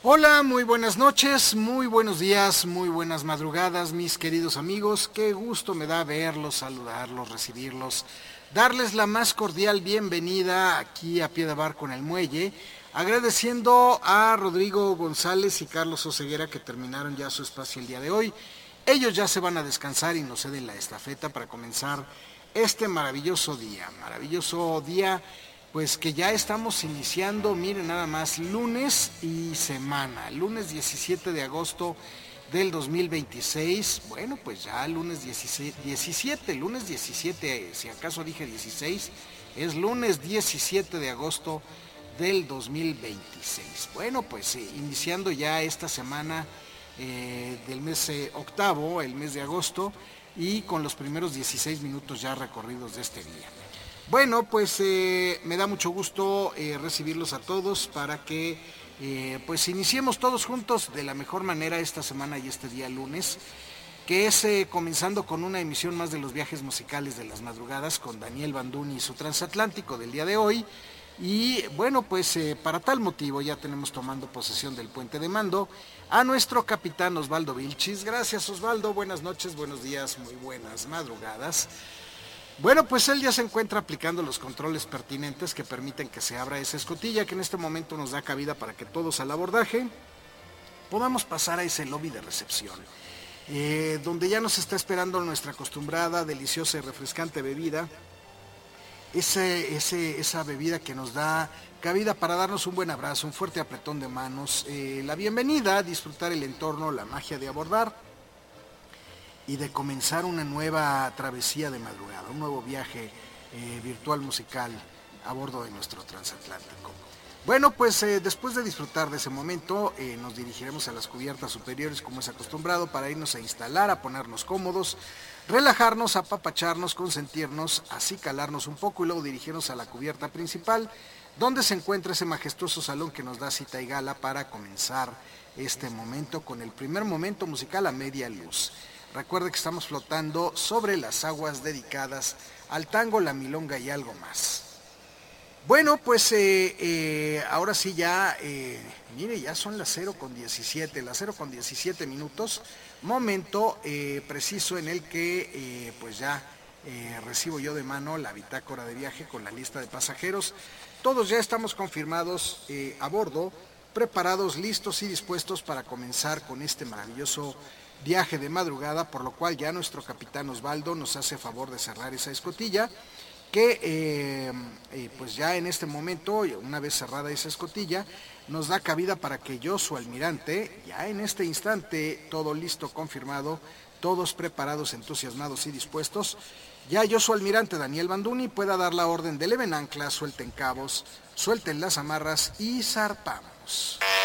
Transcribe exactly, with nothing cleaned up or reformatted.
Hola, muy buenas noches, muy buenos días, muy buenas madrugadas, mis queridos amigos. Qué gusto me da verlos, saludarlos, recibirlos, darles la más cordial bienvenida aquí a Pie de Barco en el Muelle, agradeciendo a Rodrigo González y Carlos Oseguera que terminaron ya su espacio el día de hoy. Ellos ya se van a descansar y nos ceden la estafeta para comenzar este maravilloso día, maravilloso día. Pues que ya estamos iniciando, miren nada más, lunes y semana, lunes diecisiete de agosto del dos mil veintiséis, bueno pues ya lunes diecisiete, lunes diecisiete, si acaso dije dieciséis, es lunes diecisiete de agosto del dos mil veintiséis. Bueno pues eh, iniciando ya esta semana eh, del mes eh, octavo, el mes de agosto, y con los primeros dieciséis minutos ya recorridos de este día. Bueno, pues eh, me da mucho gusto eh, recibirlos a todos para que eh, pues iniciemos todos juntos de la mejor manera esta semana y este día lunes, que es eh, comenzando con una emisión más de los viajes musicales de las madrugadas con Daniel Banduni y su transatlántico del día de hoy. Y bueno, pues eh, para tal motivo ya tenemos tomando posesión del puente de mando a nuestro capitán Osvaldo Vilchis. Gracias Osvaldo, buenas noches, buenos días, muy buenas madrugadas. Bueno, pues él ya se encuentra aplicando los controles pertinentes que permiten que se abra esa escotilla que en este momento nos da cabida para que todos al abordaje podamos pasar a ese lobby de recepción, eh, donde ya nos está esperando nuestra acostumbrada, deliciosa y refrescante bebida, ese, ese, esa bebida que nos da cabida para darnos un buen abrazo, un fuerte apretón de manos, eh, la bienvenida, disfrutar el entorno, la magia de abordar y de comenzar una nueva travesía de madrugada, un nuevo viaje eh, virtual musical a bordo de nuestro transatlántico. Bueno, pues eh, después de disfrutar de ese momento, eh, nos dirigiremos a las cubiertas superiores como es acostumbrado para irnos a instalar, a ponernos cómodos, relajarnos, apapacharnos, consentirnos, así calarnos un poco y luego dirigirnos a la cubierta principal, donde se encuentra ese majestuoso salón que nos da cita y gala para comenzar este momento con el primer momento musical a media luz. Recuerde que estamos flotando sobre las aguas dedicadas al tango, la milonga y algo más. Bueno, pues eh, eh, ahora sí ya, eh, mire, ya son las cero con diecisiete, las cero con diecisiete minutos, momento eh, preciso en el que eh, pues ya eh, recibo yo de mano la bitácora de viaje con la lista de pasajeros. Todos ya estamos confirmados eh, a bordo, preparados, listos y dispuestos para comenzar con este maravilloso viaje de madrugada, por lo cual ya nuestro capitán Osvaldo nos hace favor de cerrar esa escotilla, que eh, eh, pues ya en este momento, una vez cerrada esa escotilla, nos da cabida para que yo, su almirante, ya en este instante, todo listo, confirmado, todos preparados, entusiasmados y dispuestos, ya yo, su almirante Daniel Banduni, pueda dar la orden de leven anclas, suelten cabos, suelten las amarras y zarpamos.